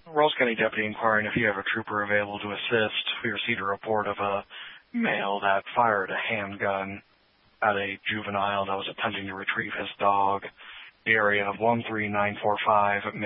Rolls County deputy inquiring if you have a trooper available to assist. We received a report of a male that fired a handgun at a juvenile that was attempting to retrieve his dog. The area of 13945